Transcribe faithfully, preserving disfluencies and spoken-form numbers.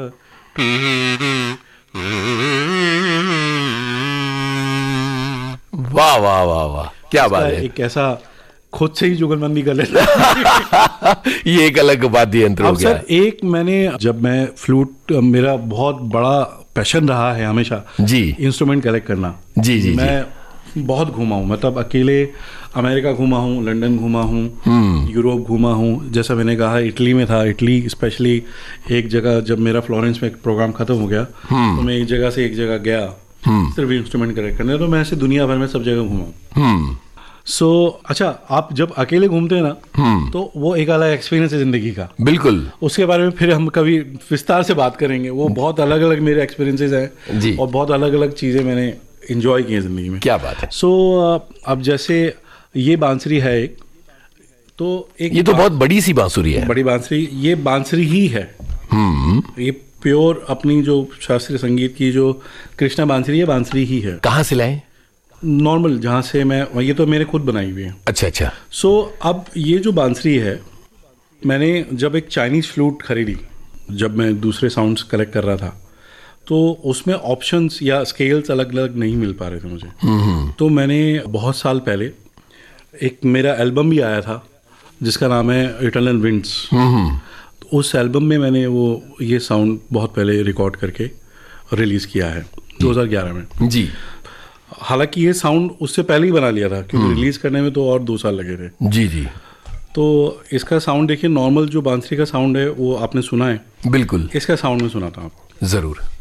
वाह वाह वाह वाह, क्या बात है। एक ऐसा खुद से ही जुगलबंदी कर लेता ये एक अलग वाद्य यंत्र हो गया। सर एक मैंने जब मैं फ्लूट, मेरा बहुत बड़ा पैशन रहा है हमेशा जी इंस्ट्रूमेंट कलेक्ट करना। जी जी मैं जी। बहुत घूमा हूँ, मतलब अकेले अमेरिका घूमा हूँ, लंदन घूमा हूँ, यूरोप घूमा हूँ। जैसा मैंने कहा इटली में था, इटली स्पेशली एक जगह जब मेरा फ्लोरेंस में एक प्रोग्राम खत्म हो गया तो मैं एक जगह से एक जगह गया सिर्फ इंस्ट्रूमेंट कलेक्ट करने। तो मैं ऐसे दुनिया भर में सब जगह घूमा हूँ। सो so, अच्छा, आप जब अकेले घूमते हैं ना तो वो एक अलग एक्सपीरियंस है जिंदगी का। बिल्कुल, उसके बारे में फिर हम कभी विस्तार से बात करेंगे। वो बहुत अलग अलग मेरे एक्सपीरियंसेस हैं जी, और बहुत अलग अलग चीज़ें मैंने इंजॉय की हैं जिंदगी में। क्या बात है। सो so, अब जैसे ये बांसुरी है एक, तो एक ये तो बहुत बड़ी सी बांसुरी है। बड़ी बांसुरी, ये बांसुरी ही है। ये प्योर अपनी जो शास्त्रीय संगीत की जो कृष्णा बांसुरी है, बांसुरी ही है। कहाँ से लाए? नॉर्मल जहाँ से मैं, ये तो मैंने खुद बनाई हुई है। अच्छा अच्छा। सो so, अब ये जो बांसुरी है, मैंने जब एक चाइनीज़ फ्लूट खरीदी, जब मैं दूसरे साउंड्स कलेक्ट कर रहा था, तो उसमें ऑप्शंस या स्केल्स अलग अलग नहीं मिल पा रहे थे मुझे। तो मैंने बहुत साल पहले एक मेरा एल्बम भी आया था जिसका नाम है इटर्नल विंड्स। तो उस एल्बम में मैंने वो ये साउंड बहुत पहले रिकॉर्ड करके रिलीज़ किया है दो हज़ार ग्यारह में जी। हालांकि ये साउंड उससे पहले ही बना लिया था क्योंकि रिलीज करने में तो और दो साल लगे थे। जी जी। तो इसका साउंड देखिए, नॉर्मल जो बांसुरी का साउंड है वो आपने सुना है, बिल्कुल, इसका साउंड में सुनाता हूँ आपको। जरूर।